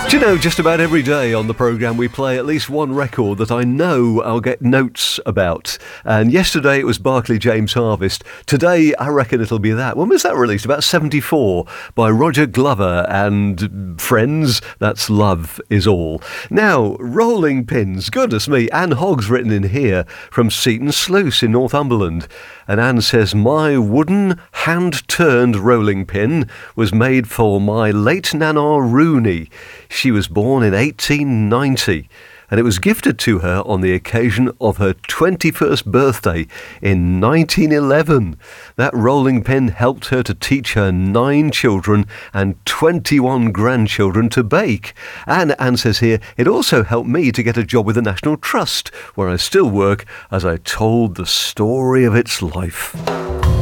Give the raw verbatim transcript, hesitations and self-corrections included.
Do you know, just about every day on the programme we play at least one record that I know I'll get notes about. And yesterday it was Barclay James Harvest. Today I reckon it'll be that. When was that released? About seventy-four, by Roger Glover and friends. That's Love Is All. Now, Rolling Pins. Goodness me, Anne Hogg's written in here from Seaton Sluice in Northumberland. And Anne says, my wooden hand-turned rolling pin was made for my late Nana Rooney. She was born in eighteen ninety, and it was gifted to her on the occasion of her twenty-first birthday in nineteen eleven. That rolling pin helped her to teach her nine children and twenty-one grandchildren to bake. And Anne says here, it also helped me to get a job with the National Trust, where I still work as I told the story of its life.